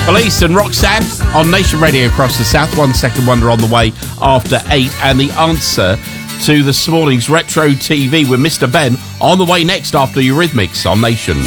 Police and Roxanne on Nation Radio across the South. 1 Second Wonder on the way after 8. And the answer to this morning's Retro TV with Mr. Ben on the way next after Eurythmics on Nation.